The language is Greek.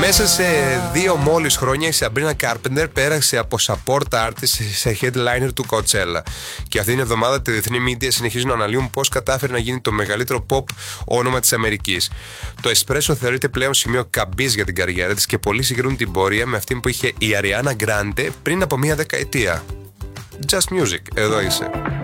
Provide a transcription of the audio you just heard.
Μέσα σε 2 μόλις χρόνια η Sabrina Carpenter πέρασε από support artist σε headliner του Coachella. Και αυτήν την εβδομάδα τα διεθνή media συνεχίζουν να αναλύουν πώς κατάφερε να γίνει το μεγαλύτερο pop όνομα της Αμερικής. Το Espresso θεωρείται πλέον σημείο καμπής για την καριέρα της και πολλοί συγκρίνουν την πορεία με αυτήν που είχε η Ariana Grande πριν από 1 δεκαετία. Just Music, εδώ είσαι.